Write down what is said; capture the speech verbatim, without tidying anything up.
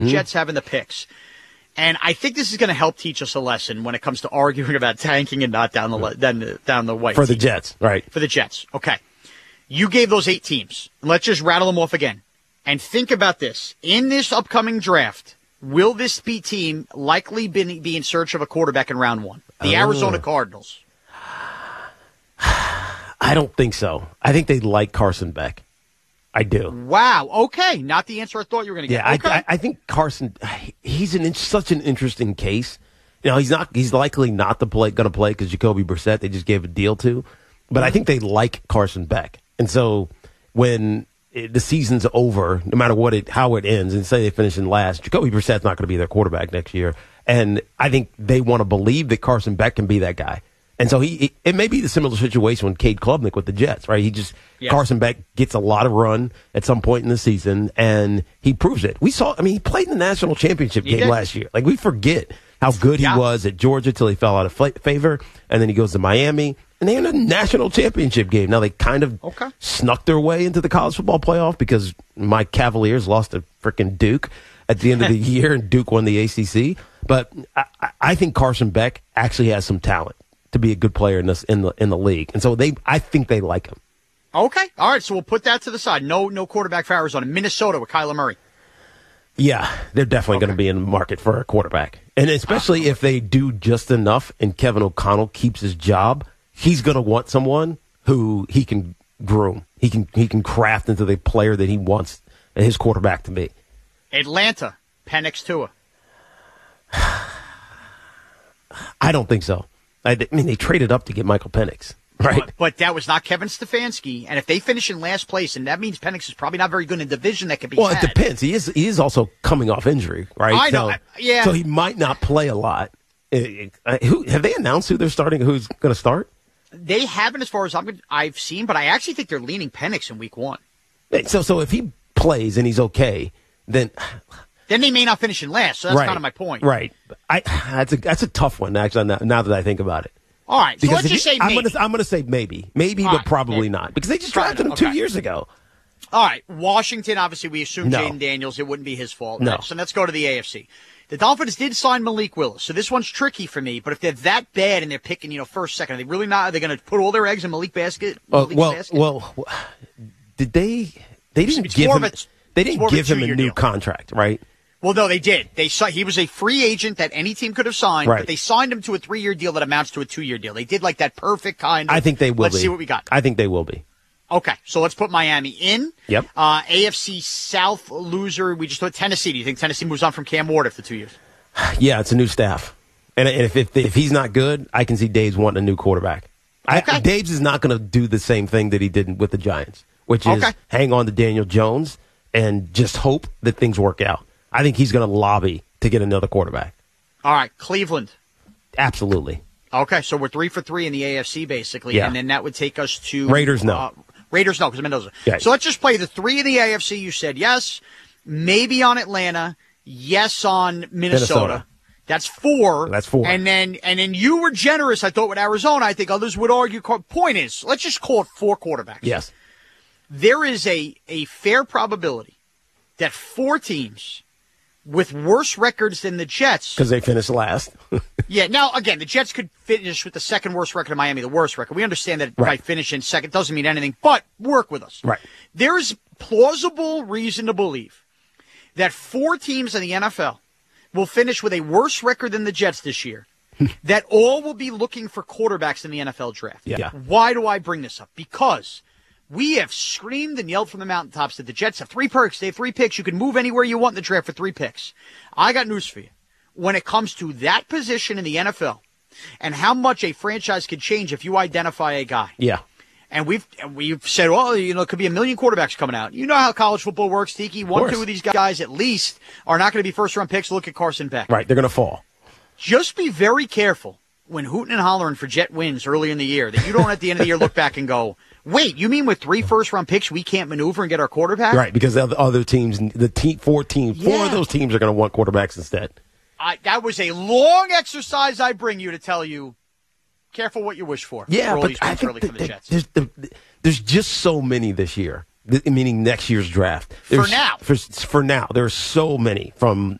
mm-hmm. Jets having the picks. And I think this is going to help teach us a lesson when it comes to arguing about tanking and not down the le- down, down the way. For the Jets, right. For the Jets. Okay. You gave those eight teams. Let's just rattle them off again. And think about this. In this upcoming draft, will this be team likely be, be in search of a quarterback in round one? The oh. Arizona Cardinals. I don't think so. I think they like Carson Beck. I do. Wow. Okay. Not the answer I thought you were going to get. Yeah, okay. I, I think Carson, he's an such an interesting case. You know, he's not. He's likely not to play, going to play because Jacoby Brissett they just gave a deal to. But I think they like Carson Beck, and so when it, the season's over, no matter what it, how it ends, and say they finish in last, Jacoby Brissett's not going to be their quarterback next year. And I think they want to believe that Carson Beck can be that guy. And so he, it, it may be the similar situation with Cade Klubnik with the Jets, right? He just, yeah. Carson Beck gets a lot of run at some point in the season, and he proves it. We saw, I mean, he played in the national championship he game did. last year. Like, we forget how good he yeah. was at Georgia till he fell out of fa- favor, and then he goes to Miami, and they're in a national championship game. Now, they kind of okay. snuck their way into the college football playoff because my Cavaliers lost to frickin' Duke at the end of the year, and Duke won the A C C. But I, I think Carson Beck actually has some talent to be a good player in this in the in the league, and so they, I think they like him. Okay, all right. So we'll put that to the side. No, no quarterback for Arizona. Minnesota with Kyler Murray. Yeah, they're definitely okay. going to be in the market for a quarterback, and especially uh, if they do just enough, and Kevin O'Connell keeps his job, he's going to want someone who he can groom, he can he can craft into the player that he wants his quarterback to be. Atlanta, Penix Tua. I don't think so. I mean, they traded up to get Michael Penix, right? But, but that was not Kevin Stefanski. And if they finish in last place, and that means Penix is probably not very good in a division that could be Well, had. it depends. He is he is also coming off injury, right? I know. So, yeah. So he might not play a lot. Uh, who have they announced who they're starting? Who's going to start? They haven't, as far as I'm, I've seen, but I actually think they're leaning Penix in week one. So, so if he plays and he's okay, then. Then they may not finish in last, so that's right. kind of my point. Right. I, that's, a, that's a tough one, actually, now, now that I think about it. All right, because so let's just you, say maybe. I'm going I'm to say maybe. Maybe, All but right, probably maybe. not. Because they just Try drafted him okay. two years ago. All right, Washington, obviously, we assume No. Jaden Daniels. It wouldn't be his fault. No. Right? So let's go to the A F C. The Dolphins did sign Malik Willis, so this one's tricky for me. But if they're that bad and they're picking, you know, first, second, are they really not? Are they going to put all their eggs in Malik basket? Uh, Malik's well, basket? well, did they? They didn't It's give more him. of a- They it's didn't more of a give him a two-year new deal. contract, right? Well, no, they did. They saw, he was a free agent that any team could have signed, Right. but they signed him to a three-year deal that amounts to a two-year deal. They did like that perfect kind of. I think they will Let's be. see what we got. I think they will be. Okay, so let's put Miami in. Yep. Uh, A F C South loser. We just put Tennessee. Do you think Tennessee moves on from Cam Ward after two years? Yeah, it's a new staff, and if if, if he's not good, I can see Dave's wanting a new quarterback. Okay. I, Dave's is not going to do the same thing that he did with the Giants, which is Okay. hang on to Daniel Jones and just hope that things work out. I think he's going to lobby to get another quarterback. All right, Cleveland. Absolutely. Okay, so we're three for three in the A F C, basically, Yeah. and then that would take us to Raiders, no. Uh, Raiders, no, because Mendoza. Yeah. So let's just play the three in the A F C. You said yes, maybe on Atlanta, yes on Minnesota. Minnesota. That's four. That's four. And then, and then you were generous. I thought with Arizona. I think others would argue. Point is, let's just call it four quarterbacks. Yes. There is a a fair probability that four teams with worse records than the Jets. Because they finished last. Yeah, now, again, the Jets could finish with the second worst record in Miami, the worst record. We understand that Right. by finishing second doesn't mean anything, but work with us. Right. There's plausible reason to believe that four teams in the N F L will finish with a worse record than the Jets this year, that all will be looking for quarterbacks in the N F L draft. Yeah. Why do I bring this up? Because we have screamed and yelled from the mountaintops that the Jets have three perks. They have three picks. You can move anywhere you want in the draft for three picks. I got news for you. When it comes to that position in the N F L and how much a franchise could change if you identify a guy. Yeah. And we've we've said, well, you know, it could be a million quarterbacks coming out. You know how college football works, Tiki. One, course. two of these guys at least are not going to be first-round picks. Look at Carson Beck. Right. They're going to fall. Just be very careful when hooting and hollering for Jet wins early in the year that you don't at the end of the year look back and go, wait, you mean with three first-round picks we can't maneuver and get our quarterback? Right. Because the other teams, the team, four teams, four Yeah. of those teams are going to want quarterbacks instead. I, that was a long exercise I bring you to tell you, careful what you wish for. Yeah, for all but these I wins think early that, for the that Jets. there's, the, there's just so many this year th- meaning next year's draft. There's, For now. For, for now. There are so many from